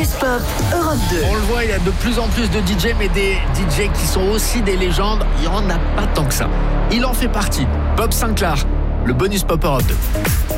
bonus pop Europe 2. On le voit, il y a de plus en plus de DJ, mais des DJ qui sont aussi des légendes, il n'y en a pas tant que ça. Il en fait partie. Bob Sinclair, le bonus pop Europe 2.